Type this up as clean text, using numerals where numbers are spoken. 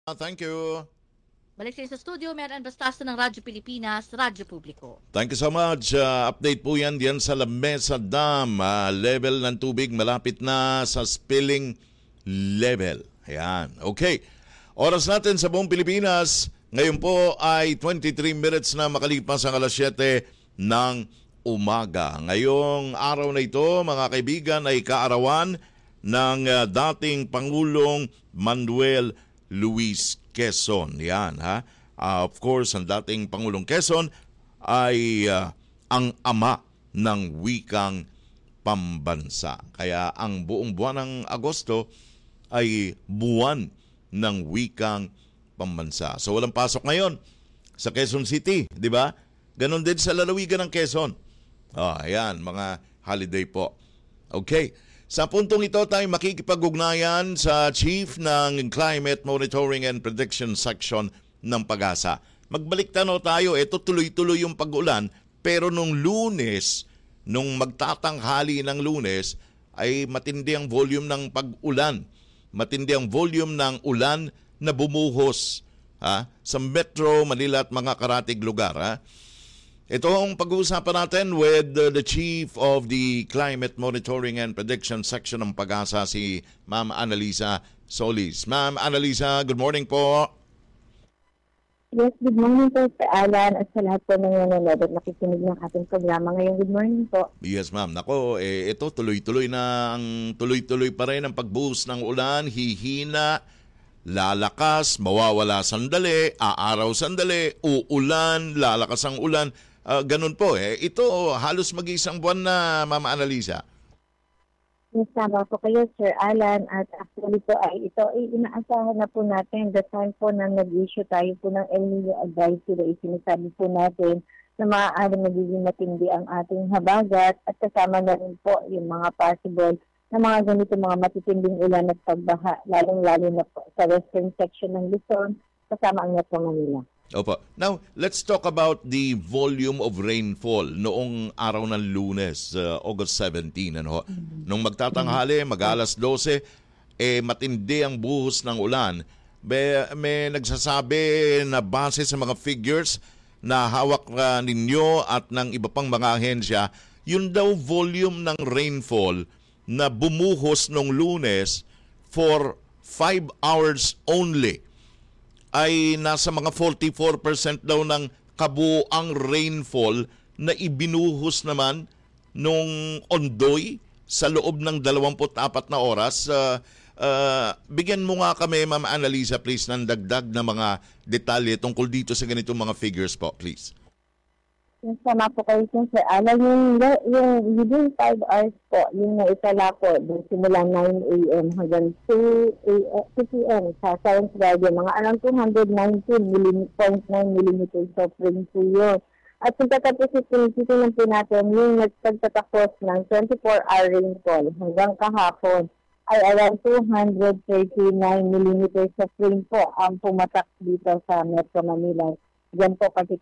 Thank you. Balik sa studio, meron bastasan ng Radyo Pilipinas, Radyo Publiko. Thank you so much. Update po yan diyan sa Lamesa Dam. Level ng tubig malapit na sa spilling level. Ayan. Okay. Oras natin sa buong Pilipinas. Ngayon po ay 23 minutes na makalipas ang alas 7 ng umaga. Ngayong araw na ito, mga kaibigan, ay kaarawan ng dating Pangulong Manuel Luis Quezon. Yan, ha? Of course, ang dating Pangulong Quezon ay ang ama ng wikang pambansa. Kaya ang buong buwan ng Agosto ay buwan ng wikang pambansa. So walang pasok ngayon sa Quezon City, di ba? Ganon din sa lalawigan ng Quezon. Ayan, mga holiday po. Okay. Sa puntong ito tayo makikipag-ugnayan sa Chief ng Climate Monitoring and Prediction Section ng Pag-asa. Magbalik tanaw tayo, ito tuloy-tuloy yung pag-ulan, pero nung Lunes, nung magtatanghali ng Lunes, ay matindi ang volume ng pag-ulan. Matindi ang volume ng ulan na bumuhos sa Metro Manila at mga karatig lugar. Ito ang pag-uusapan natin with the Chief of the Climate Monitoring and Prediction Section ng Pag-asa, si Ma'am Annalisa Solis. Ma'am Annalisa, good morning po. Yes, good morning po Sir Alan at sa lahat po ng nanonood at nakikinig ng ating programa ngayon. Good morning po. Yes ma'am. Nako, ito tuloy-tuloy pa rin ang pagbuhos ng ulan, hihina, lalakas, mawawala sandali, aaraw sandali, uulan, lalakas ang ulan. Ganun po Ito halos mag-isang buwan na, Ma'am Annalisa. Yes, tama po kayo Sir Alan at actually po ito ay inaasahan na po natin the time po na nag-issue tayo po ng El Niño Advisory. Sinasabi po natin na maaaring magiging matindi ang ating habagat at kasama na rin po yung mga possible na mga ganito mga matitinding ulan at pagbaha, lalong-lalo na po sa western section ng Luzon kasama ang Metro Manila. Opo. Now, let's talk about the volume of rainfall noong araw ng Lunes, August 17. Nung magtatanghali, mag-alas 12, matindi ang buhos ng ulan. May nagsasabi na base sa mga figures na hawak ninyo at ng iba pang mga ahensya, yun daw volume ng rainfall na bumuhos nung Lunes for 5 hours only ay nasa mga 44% daw ng kabuang rainfall na ibinuhos naman nung Ondoy sa loob ng 24 na oras. Bigyan mo nga kami, Ma'am Annalisa, please, ng dagdag na mga detalye tungkol dito sa ganitong mga figures po, please. Yung sama po kayo Sir Alan, yung within 5 hours po, yung naitala po, simula 9 a.m. hanggang 2 p.m. sa Science Radio, mga around 219.9 millimeters of rain po yun. At kung titinan po natin, yung nagpagtatapos ng 24-hour rainfall hanggang kahapon, ay around 239 millimeters of rain po ang pumatak dito sa Metro Manila. Diyan po